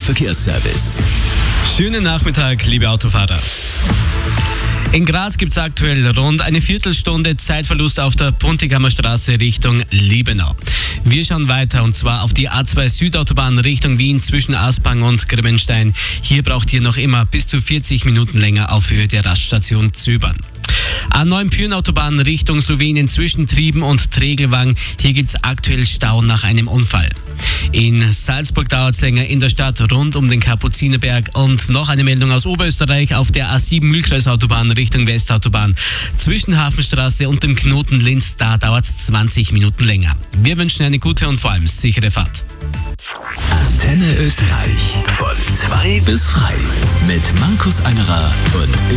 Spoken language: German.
Verkehrsservice. Schönen Nachmittag, liebe Autofahrer. In Graz gibt es aktuell rund eine Viertelstunde Zeitverlust auf der Puntighammer Straße Richtung Liebenau. Wir schauen weiter und zwar auf die A2 Südautobahn Richtung Wien zwischen Aspang und Grimmenstein. Hier braucht ihr noch immer bis zu 40 Minuten länger auf Höhe der Raststation Zöbern. A9 Pyrenautobahn Richtung Slowenien zwischen Trieben und Tregelwang. Hier gibt es aktuell Stau nach einem Unfall. In Salzburg dauert es länger in der Stadt rund um den Kapuzinerberg. Und noch eine Meldung aus Oberösterreich auf der A7 Mühlkreisautobahn Richtung Westautobahn. Zwischen Hafenstraße und dem Knoten Linz, da dauert es 20 Minuten länger. Wir wünschen eine gute und vor allem sichere Fahrt. Antenne Österreich. Von 2 bis frei. Mit Markus Angerer und